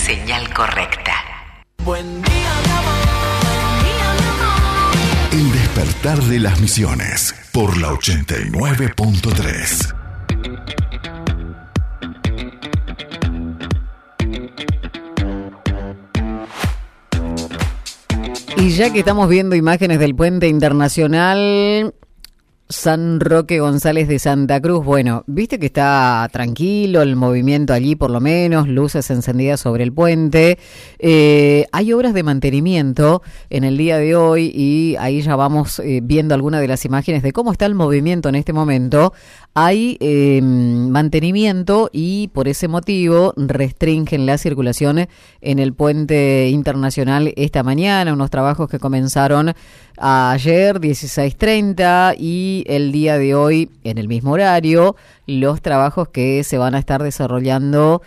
señal correcta. Buen día, mi amor. Buen día, mi amor. El despertar de las Misiones por la 89.3. Y ya que estamos viendo imágenes del puente internacional San Roque González de Santa Cruz, bueno, viste que está tranquilo el movimiento allí, por lo menos, luces encendidas sobre el puente. Hay obras de mantenimiento en el día de hoy y ahí ya vamos viendo algunas de las imágenes de cómo está el movimiento en este momento. Hay mantenimiento y por ese motivo restringen la circulación en el puente internacional esta mañana, unos trabajos que comenzaron ayer 16:30 y el día de hoy en el mismo horario, los trabajos que se van a estar desarrollando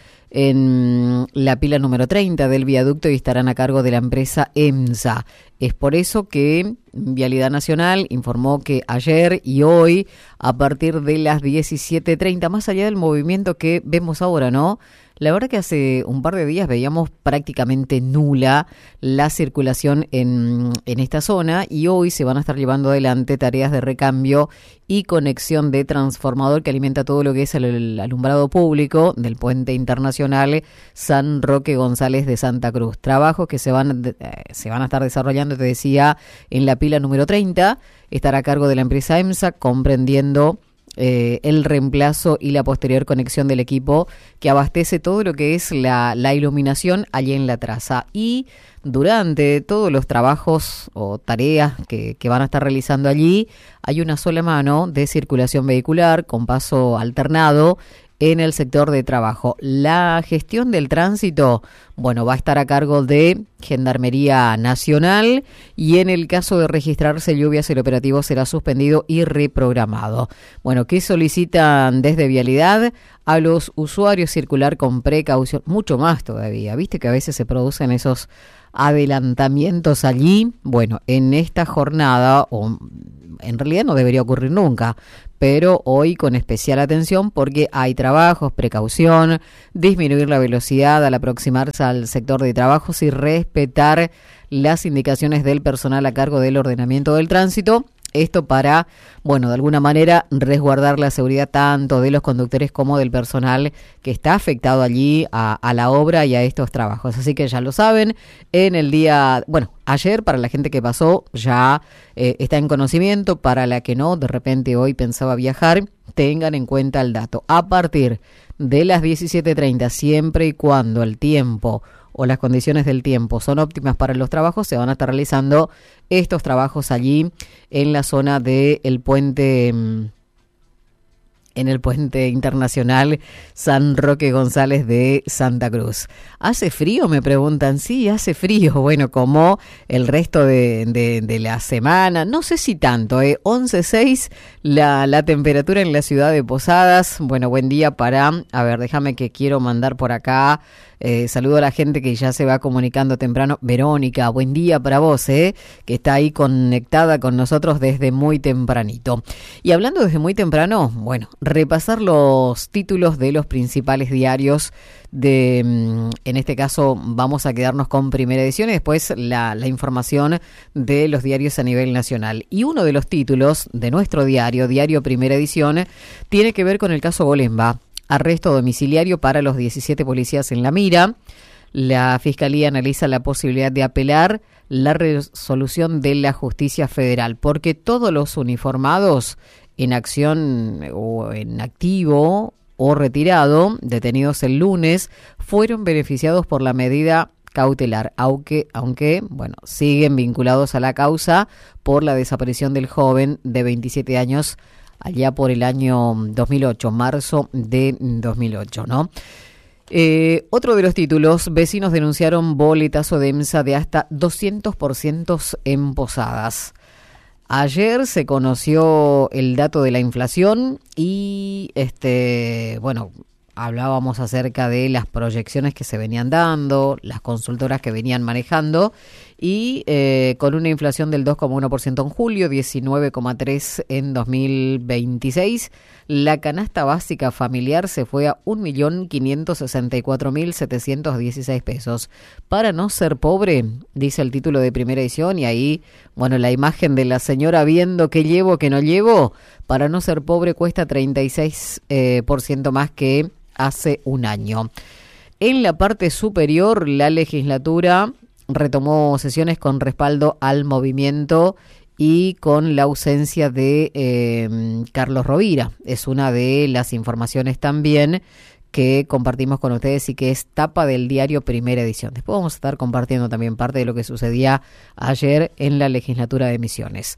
en la pila número 30 del viaducto y estarán a cargo de la empresa EMSA. Es por eso que Vialidad Nacional informó que ayer y hoy, a partir de las 17:30, más allá del movimiento que vemos ahora, ¿no? La verdad que hace un par de días veíamos prácticamente nula la circulación en esta zona y hoy se van a estar llevando adelante tareas de recambio y conexión de transformador que alimenta todo lo que es el alumbrado público del puente internacional San Roque González de Santa Cruz. Trabajos que se van a estar desarrollando, te decía, en la pila número 30, estará a cargo de la empresa EMSA, comprendiendo el reemplazo y la posterior conexión del equipo que abastece todo lo que es la iluminación allí en la traza. Y durante todos los trabajos o tareas que van a estar realizando allí, hay una sola mano de circulación vehicular con paso alternado en el sector de trabajo. La gestión del tránsito, bueno, va a estar a cargo de Gendarmería Nacional y en el caso de registrarse lluvias el operativo será suspendido y reprogramado. Bueno, ¿qué solicitan desde Vialidad? A los usuarios circular con precaución, mucho más todavía. ¿Viste que a veces se producen esos adelantamientos allí? Bueno, en esta jornada, o en realidad no debería ocurrir nunca, pero hoy con especial atención porque hay trabajos, precaución, disminuir la velocidad al aproximarse al sector de trabajos y respetar las indicaciones del personal a cargo del ordenamiento del tránsito. Esto para, bueno, de alguna manera resguardar la seguridad tanto de los conductores como del personal que está afectado allí a la obra y a estos trabajos. Así que ya lo saben, en el día, bueno, ayer para la gente que pasó ya está en conocimiento, para la que no, de repente hoy pensaba viajar, tengan en cuenta el dato. A partir de las 17:30, siempre y cuando el tiempo o las condiciones del tiempo son óptimas para los trabajos, se van a estar realizando estos trabajos allí en la zona del puente, en el puente internacional San Roque González de Santa Cruz. ¿Hace frío? Me preguntan. Sí, hace frío. Bueno, como el resto de la semana. No sé si tanto, 11:06 la temperatura en la ciudad de Posadas. Bueno, buen día para... A ver, déjame que quiero mandar por acá... saludo a la gente que ya se va comunicando temprano. Verónica, buen día para vos, que está ahí conectada con nosotros desde muy tempranito. Y hablando desde muy temprano, bueno, repasar los títulos de los principales diarios en este caso vamos a quedarnos con Primera Edición y después la información de los diarios a nivel nacional. Y uno de los títulos de nuestro diario Primera Edición, tiene que ver con el caso Golemba. Arresto domiciliario para los 17 policías en La Mira. La Fiscalía analiza la posibilidad de apelar la resolución de la Justicia Federal, porque todos los uniformados en acción o en activo o retirado, detenidos el lunes, fueron beneficiados por la medida cautelar, aunque bueno, siguen vinculados a la causa por la desaparición del joven de 27 años allá por el año 2008, marzo de 2008, ¿no? Otro de los títulos, vecinos denunciaron boletazo de EMSA de hasta 200% en Posadas. Ayer se conoció el dato de la inflación y, bueno, hablábamos acerca de las proyecciones que se venían dando, las consultoras que venían manejando, y con una inflación del 2,1% en julio, 19,3% en 2026, la canasta básica familiar se fue a 1.564.716 pesos. Para no ser pobre, dice el título de Primera Edición, y ahí, bueno, la imagen de la señora viendo qué llevo, qué no llevo. Para no ser pobre cuesta 36% más que hace un año. En la parte superior, la legislatura retomó sesiones con respaldo al movimiento y con la ausencia de Carlos Rovira. Es una de las informaciones también que compartimos con ustedes y que es tapa del diario Primera Edición. Después vamos a estar compartiendo también parte de lo que sucedía ayer en la legislatura de Misiones.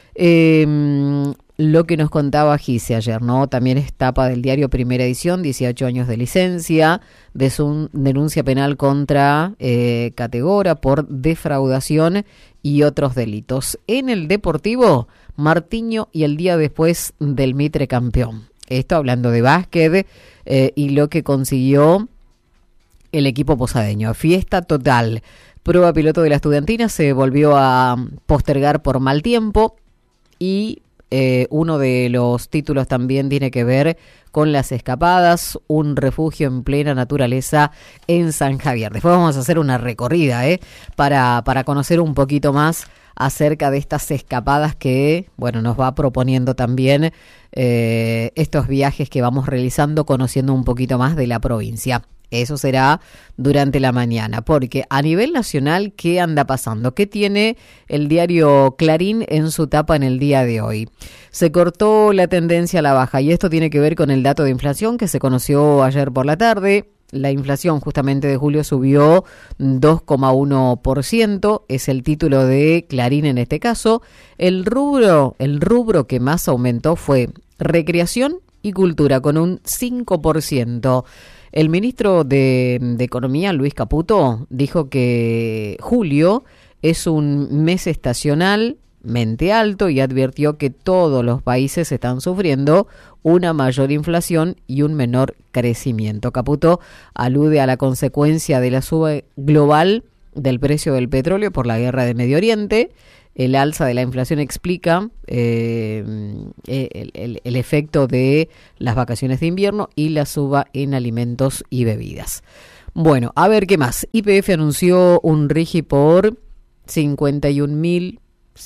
Lo que nos contaba Gise ayer, ¿no? También es tapa del diario Primera Edición, 18 años de licencia, denuncia penal contra Categora por defraudación y otros delitos. En el Deportivo, Martiño y el día después del Mitre campeón. Esto hablando de básquet y lo que consiguió el equipo posadeño. Fiesta total. Prueba piloto de la estudiantina se volvió a postergar por mal tiempo. Y uno de los títulos también tiene que ver con las escapadas, un refugio en plena naturaleza en San Javier. Después vamos a hacer una recorrida para conocer un poquito más acerca de estas escapadas que, bueno, nos va proponiendo también estos viajes que vamos realizando, conociendo un poquito más de la provincia. Eso será durante la mañana, porque a nivel nacional, ¿qué anda pasando? ¿Qué tiene el diario Clarín en su tapa en el día de hoy? Se cortó la tendencia a la baja y esto tiene que ver con el dato de inflación que se conoció ayer por la tarde. La inflación justamente de julio subió 2,1%, es el título de Clarín en este caso. El rubro que más aumentó fue recreación y cultura con un 5%. El ministro de Economía, Luis Caputo, dijo que julio es un mes estacionalmente alto y advirtió que todos los países están sufriendo una mayor inflación y un menor crecimiento. Caputo alude a la consecuencia de la suba global del precio del petróleo por la guerra de Medio Oriente. El alza de la inflación explica el efecto de las vacaciones de invierno y la suba en alimentos y bebidas. Bueno, a ver qué más. YPF anunció un RIGI por 51 mil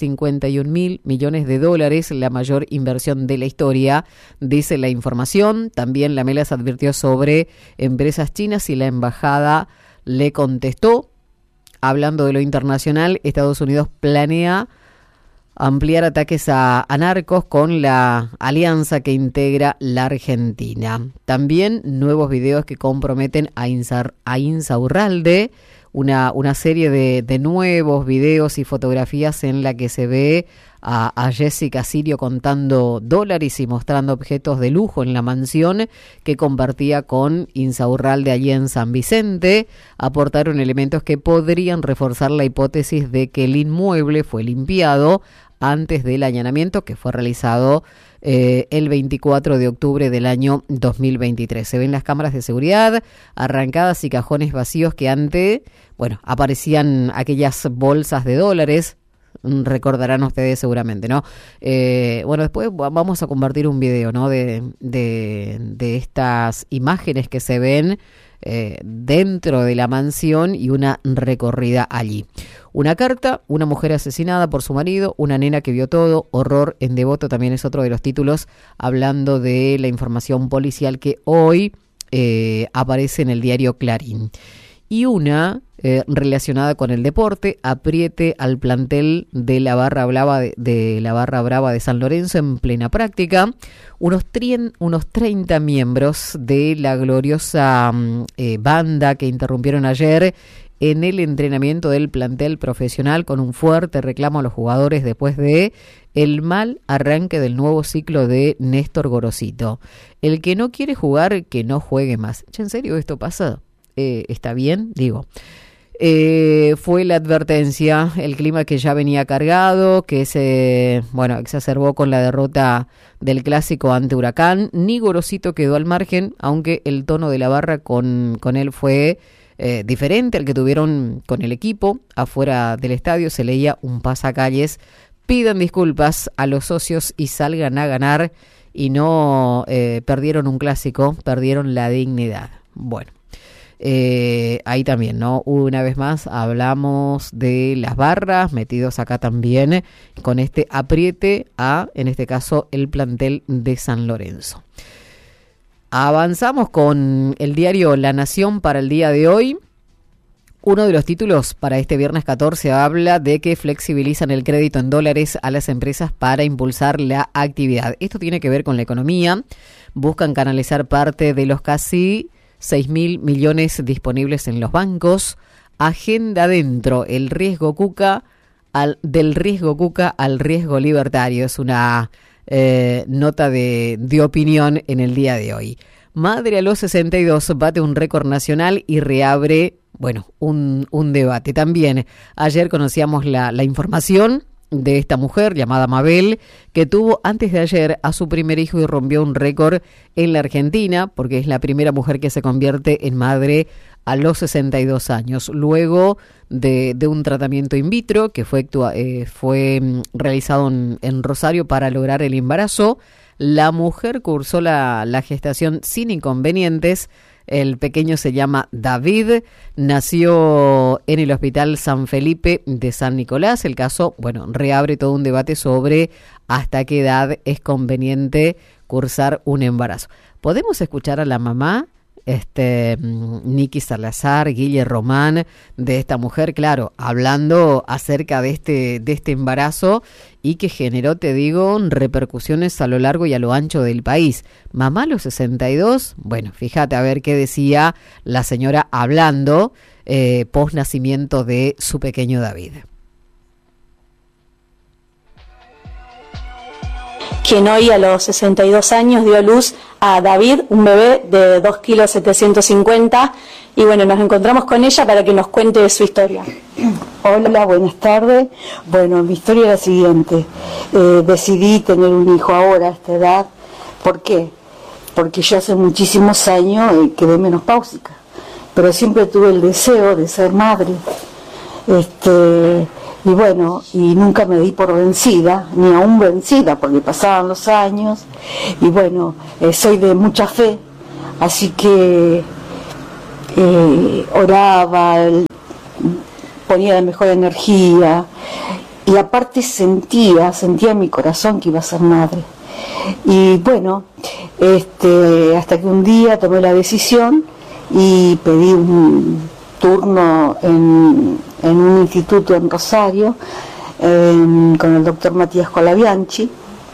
millones de dólares, la mayor inversión de la historia, dice la información. También la Melas advirtió sobre empresas chinas y la embajada le contestó. Hablando de lo internacional, Estados Unidos planea ampliar ataques a narcos con la alianza que integra la Argentina. También nuevos videos que comprometen a Insaurralde, una serie de nuevos videos y fotografías en la que se ve a Jessica Sirio contando dólares y mostrando objetos de lujo en la mansión que compartía con Insaurralde allí en San Vicente. Aportaron elementos que podrían reforzar la hipótesis de que el inmueble fue limpiado antes del allanamiento que fue realizado el 24 de octubre del año 2023. Se ven las cámaras de seguridad arrancadas y cajones vacíos que antes, bueno, aparecían aquellas bolsas de dólares. Recordarán ustedes seguramente, ¿no? Bueno, después vamos a compartir un video, ¿no? De estas imágenes que se ven dentro de la mansión y una recorrida allí. Una carta, una mujer asesinada por su marido, una nena que vio todo, horror en Devoto, también es otro de los títulos, hablando de la información policial que hoy aparece en el diario Clarín. Y una relacionada con el deporte, apriete al plantel de la Barra Brava de la Barra Brava de San Lorenzo en plena práctica. Unos 30 miembros de la gloriosa banda que interrumpieron ayer en el entrenamiento del plantel profesional con un fuerte reclamo a los jugadores después de el mal arranque del nuevo ciclo de Néstor Gorosito. El que no quiere jugar, que no juegue más. ¿En serio esto pasa? ¿Está bien? Digo. Fue la advertencia, el clima que ya venía cargado, que se exacerbó con la derrota del clásico ante Huracán. Ni Gorosito quedó al margen, aunque el tono de la barra con él fue diferente al que tuvieron con el equipo. Afuera del estadio se leía un pasacalles: pidan disculpas a los socios y salgan a ganar. Y no perdieron un clásico, perdieron la dignidad. Bueno. Ahí también, ¿no? Una vez más hablamos de las barras, metidos acá también con este apriete a, en este caso, el plantel de San Lorenzo. Avanzamos con el diario La Nación para el día de hoy. Uno de los títulos para este viernes 14 habla de que flexibilizan el crédito en dólares a las empresas para impulsar la actividad. Esto tiene que ver con la economía. Buscan canalizar parte de los casi 6.000 millones disponibles en los bancos. Agenda dentro, el riesgo Cuca del riesgo Cuca al riesgo libertario. Es una nota de opinión en el día de hoy. Madre a los 62 bate un récord nacional y reabre, un debate. También ayer conocíamos la información de esta mujer llamada Mabel, que tuvo antes de ayer a su primer hijo y rompió un récord en la Argentina, porque es la primera mujer que se convierte en madre a los 62 años, luego de un tratamiento in vitro que fue realizado en Rosario para lograr el embarazo. La mujer cursó la gestación sin inconvenientes. El pequeño se llama David, nació en el Hospital San Felipe de San Nicolás. El caso, reabre todo un debate sobre hasta qué edad es conveniente cursar un embarazo. ¿Podemos escuchar a la mamá, Niki Salazar, Guille Román, de esta mujer, claro, hablando acerca de este embarazo y que generó, te digo, repercusiones a lo largo y a lo ancho del país? Mamá a los 62, fíjate a ver qué decía la señora hablando post nacimiento de su pequeño David. Quien hoy a los 62 años dio a luz a David, un bebé de 2,750 kilos, y nos encontramos con ella para que nos cuente su historia. Hola, buenas tardes. Mi historia es la siguiente. Decidí tener un hijo ahora a esta edad. ¿Por qué? Porque yo hace muchísimos años quedé menopáusica, pero siempre tuve el deseo de ser madre. Y nunca me di por vencida, ni aún vencida, porque pasaban los años, y soy de mucha fe, así que oraba, ponía la mejor energía, y aparte sentía en mi corazón que iba a ser madre. Y hasta que un día tomé la decisión y pedí un turno en un instituto en Rosario con el doctor Matías Colabianchi,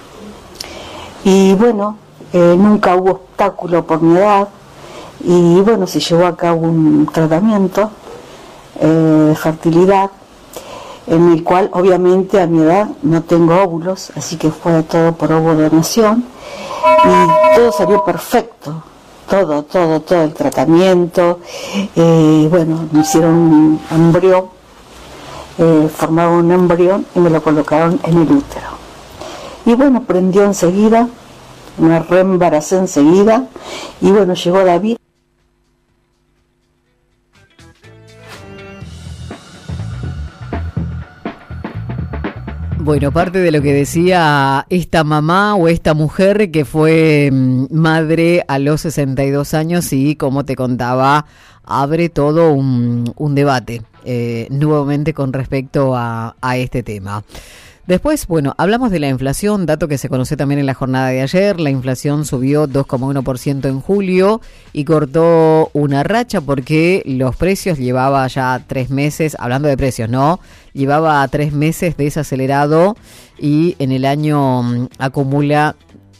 y nunca hubo obstáculo por mi edad, y se llevó a cabo un tratamiento de fertilidad, en el cual obviamente a mi edad no tengo óvulos, así que fue todo por ovodonación, y todo salió perfecto. Todo el tratamiento, me hicieron un embrión, formaron un embrión y me lo colocaron en el útero. Y prendió enseguida, me reembaracé enseguida, y llegó David. Parte de lo que decía esta mamá o esta mujer que fue madre a los 62 años y, como te contaba, abre todo un debate nuevamente con respecto a este tema. Después, hablamos de la inflación, dato que se conoció también en la jornada de ayer. La inflación subió 2,1% en julio y cortó una racha porque los precios llevaba ya 3 meses, hablando de precios, ¿no? Llevaba 3 meses desacelerado y en el año acumula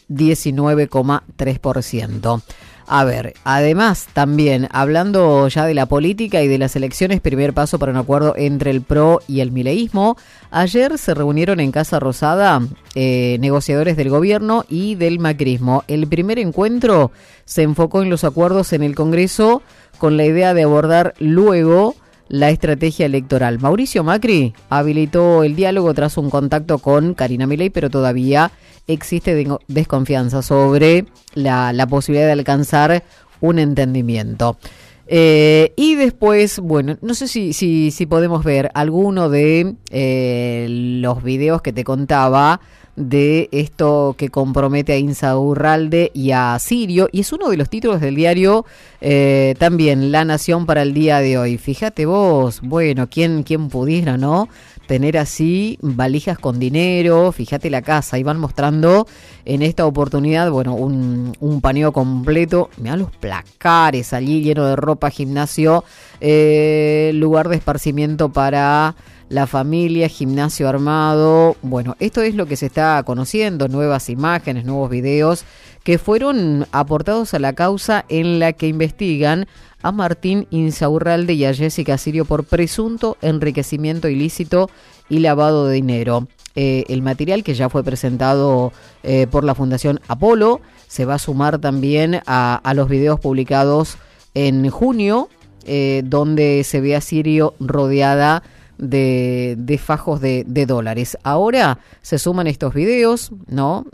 19,3%. A ver, además también, hablando ya de la política y de las elecciones, primer paso para un acuerdo entre el PRO y el mileísmo. Ayer se reunieron en Casa Rosada negociadores del gobierno y del macrismo. El primer encuentro se enfocó en los acuerdos en el Congreso con la idea de abordar luego la estrategia electoral. Mauricio Macri habilitó el diálogo tras un contacto con Karina Milei, pero todavía existe desconfianza sobre la posibilidad de alcanzar un entendimiento. Y después, bueno, no sé si podemos ver alguno de los videos que te contaba de esto que compromete a Insaurralde y a Sirio, y es uno de los títulos del diario también La Nación para el día de hoy. Fíjate vos, bueno, ¿quién pudiera, no? Tener así valijas con dinero, fíjate la casa, y van mostrando en esta oportunidad, bueno, un paneo completo, mirá los placares allí lleno de ropa, gimnasio, lugar de esparcimiento para la familia, gimnasio armado. Bueno, esto es lo que se está conociendo, nuevas imágenes, nuevos videos que fueron aportados a la causa en la que investigan a Martín Insaurralde y a Jessica Sirio por presunto enriquecimiento ilícito y lavado de dinero. El material que ya fue presentado por la Fundación Apolo se va a sumar también a los videos publicados en junio, donde se ve a Sirio rodeada de fajos de dólares. Ahora se suman estos videos, ¿no?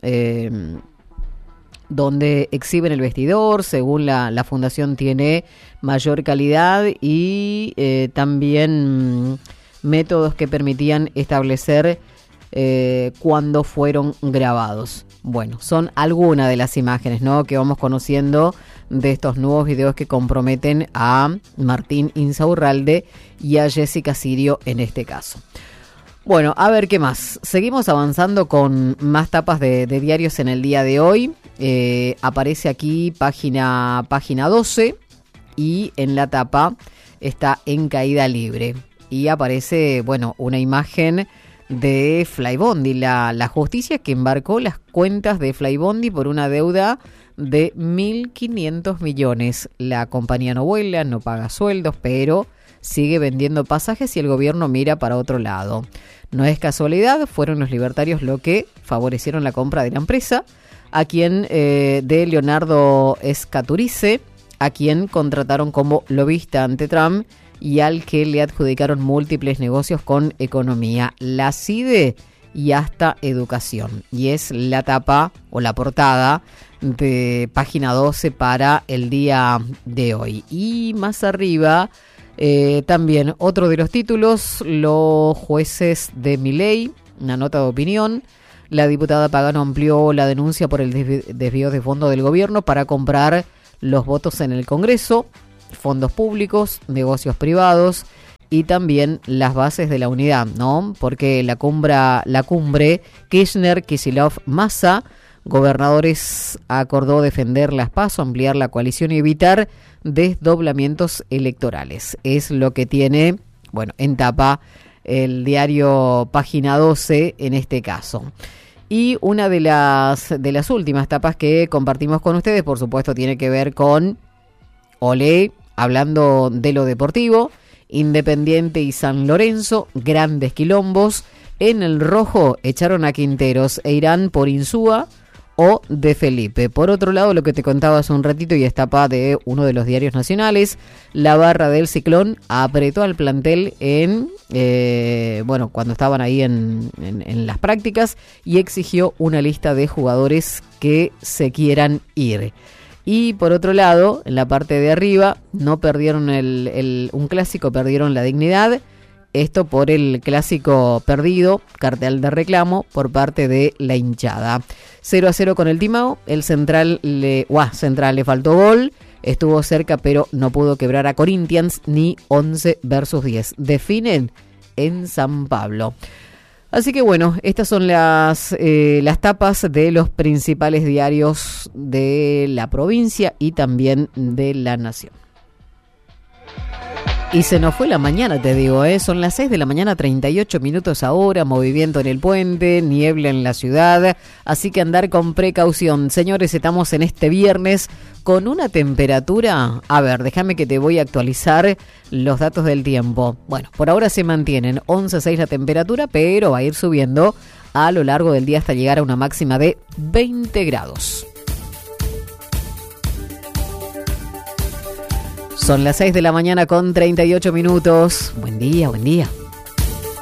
Donde exhiben el vestidor, según la fundación tiene mayor calidad y también métodos que permitían establecer cuándo fueron grabados. Bueno, son algunas de las imágenes, ¿no?, que vamos conociendo de estos nuevos videos que comprometen a Martín Insaurralde y a Jessica Sirio en este caso. Bueno, a ver qué más. Seguimos avanzando con más tapas de diarios en el día de hoy. Aparece aquí página 12 y en la tapa está en caída libre. Y aparece, bueno, una imagen de Flybondi, la justicia que embarcó las cuentas de Flybondi por una deuda de 1.500 millones. La compañía no vuela, no paga sueldos, pero sigue vendiendo pasajes y el gobierno mira para otro lado. No es casualidad, fueron los libertarios lo que favorecieron la compra de la empresa, a quien de Leonardo Scaturice, a quien contrataron como lobista ante Trump y al que le adjudicaron múltiples negocios con economía, la CIDE y hasta educación. Y es la tapa o la portada de página 12 para el día de hoy. Y más arriba también otro de los títulos, los jueces de Milei, una nota de opinión. La diputada Pagano amplió la denuncia por el desvío de fondos del gobierno para comprar los votos en el Congreso, fondos públicos, negocios privados y también las bases de la unidad, ¿no? Porque la cumbre Kirchner, Kicillof, Massa, gobernadores acordó defender las PASO, ampliar la coalición y evitar desdoblamientos electorales. Es lo que tiene, bueno, en tapa el diario página 12 en este caso. Y una de las últimas tapas que compartimos con ustedes, por supuesto, tiene que ver con Olé, hablando de lo deportivo, Independiente y San Lorenzo, grandes quilombos. En el rojo echaron a Quinteros e irán por Insúa o de Felipe. Por otro lado, lo que te contaba hace un ratito y es tapa de uno de los diarios nacionales, la barra del Ciclón apretó al plantel cuando estaban ahí en las prácticas y exigió una lista de jugadores que se quieran ir. Y por otro lado, en la parte de arriba, no perdieron un clásico, perdieron la dignidad. Esto por el clásico perdido, cartel de reclamo por parte de la hinchada. 0-0 con el Timao, el Central le faltó gol, estuvo cerca pero no pudo quebrar a Corinthians ni 11 versus 10. Definen en San Pablo. Así que bueno, estas son las tapas de los principales diarios de la provincia y también de la nación. Y se nos fue la mañana, te digo, son las 6 de la mañana, 38 minutos ahora, movimiento en el puente, niebla en la ciudad, así que andar con precaución. Señores, estamos en este viernes con una temperatura, a ver, déjame que te voy a actualizar los datos del tiempo. Bueno, por ahora se mantienen 11,6 la temperatura, pero va a ir subiendo a lo largo del día hasta llegar a una máxima de 20 grados. Son las 6 de la mañana con 38 minutos. Buen día, buen día.